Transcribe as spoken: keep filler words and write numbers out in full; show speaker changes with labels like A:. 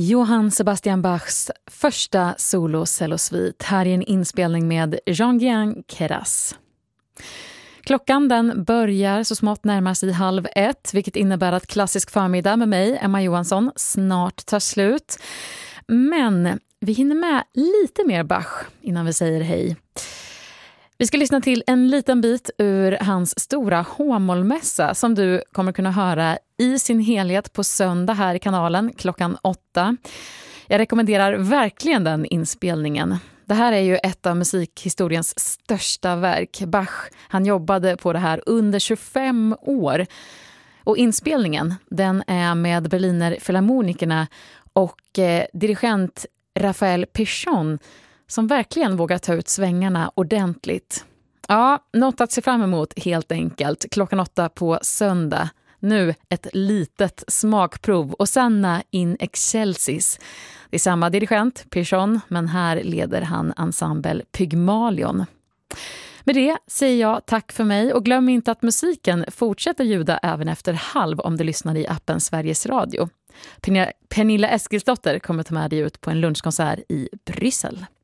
A: Johann Sebastian Bachs första solo-cellosvit här i en inspelning med Jean-Guillain Queyras. Klockan den börjar så smått närma sig halv ett, vilket innebär att klassisk förmiddag med mig, Emma Johansson, snart tar slut. Men vi hinner med lite mer Bach innan vi säger hej. Vi ska lyssna till en liten bit ur hans stora H-mollmässa som du kommer kunna höra i sin helhet på söndag här i kanalen klockan åtta. Jag rekommenderar verkligen den inspelningen. Det här är ju ett av musikhistoriens största verk. Bach, han jobbade på det här under tjugofem år. Och inspelningen, den är med Berliner Philharmonikerna och eh, dirigent Raphael Pichon som verkligen vågar ta ut svängarna ordentligt. Ja, något att se fram emot helt enkelt. Klockan åtta på söndag. Nu ett litet smakprov. Osanna in excelsis. Det är samma dirigent, Pichon, men här leder han ensemble Pygmalion. Med det säger jag tack för mig och glöm inte att musiken fortsätter ljuda även efter halv om du lyssnar i appen Sveriges Radio. Pernilla Eskilsdotter kommer ta med dig ut på en lunchkonsert i Bryssel.